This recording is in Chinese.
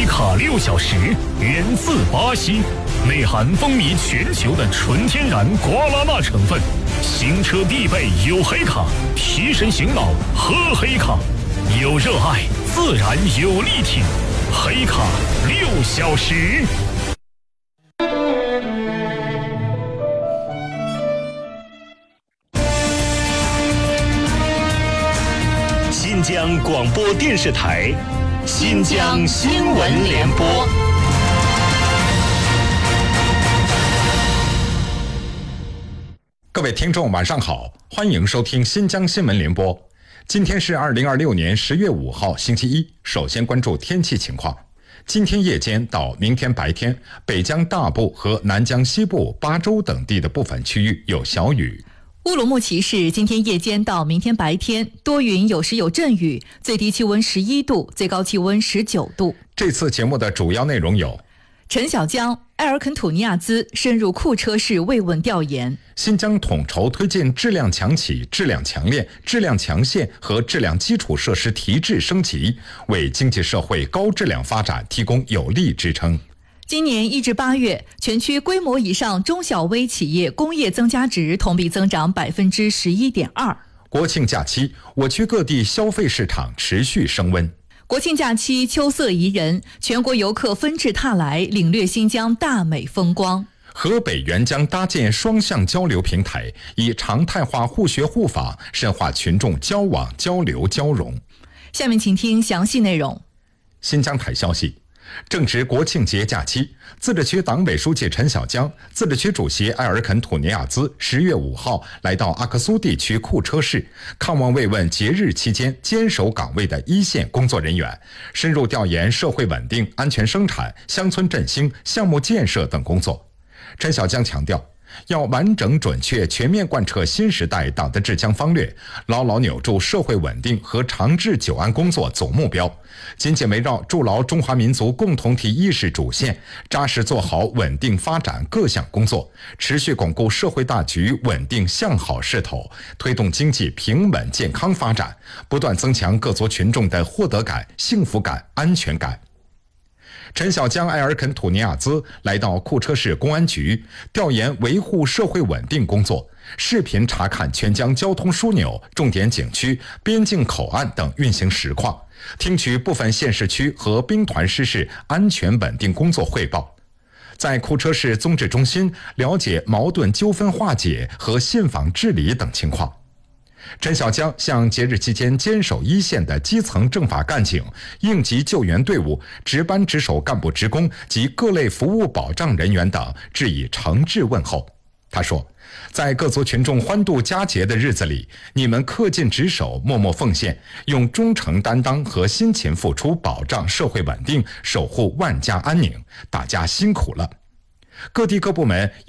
卡6小时，源自巴西，内含风靡全球的纯天然瓜拉纳成分，行车必备有黑卡，提神醒脑喝黑卡，有热爱自然有力挺，黑卡6小时。新疆广播电视台，新疆新闻联播。 各位听众晚上好，欢迎收听新疆新闻联播。今天是2026年10月5号星期一，首先关注天气情况。今天夜间到明天白天，北疆大部和南疆西部、巴州等地的部分区域有小雨。 乌鲁木齐市今天夜间到明天白天多云，有时有阵雨，最低气温11度，最高气温19度。 这次节目的主要内容有： 陈小江、埃尔肯土尼亚兹深入库车市慰问调研； 新疆统筹推进质量强企、质量强链、质量强线和质量基础设施提质升级，为经济社会高质量发展提供有力支撑。 今年1至8月，全区规模以上中小微企业工业增加值同比增长11.2%。 国庆假期，我区各地消费市场持续升温。 国庆假期秋色宜人，全国游客纷至沓来，领略新疆大美风光。 河北援疆搭建双向交流平台，以常态化互学互访，深化群众交往交流交融。 下面请听详细内容。 新疆台消息，正值国庆节假期，自治区党委书记陈小江、自治区主席埃尔肯土尼亚兹10月5号来到阿克苏地区库车市，看望慰问节日期间坚守岗位的一线工作人员，深入调研社会稳定、安全生产、乡村振兴、项目建设等工作。陈小江强调，要完整准确全面贯彻新时代党的治疆方略，牢牢扭住社会稳定和长治久安工作总目标，紧紧围绕筑牢中华民族共同体意识主线，扎实做好稳定发展各项工作，持续巩固社会大局稳定向好势头，推动经济平稳健康发展，不断增强各族群众的获得感、幸福感、安全感。陈小江、埃尔肯土尼亚兹来到库车市公安局，调研维护社会稳定工作，视频查看全疆交通枢纽、重点景区、边境口岸等运行实况，听取部分县市区和兵团师事安全稳定工作汇报。在库车市综治中心了解矛盾纠纷化解和信访治理等情况。陈小江向节日期间坚守一线的基层政法干警、应急救援队伍、值班值守干部职工及各类服务保障人员等致以诚挚问候。他说，在各族群众欢度佳节的日子里，你们恪尽职守、默默奉献，用忠诚担当和辛勤付出保障社会稳定，守护万家安宁，大家辛苦了。各地各部门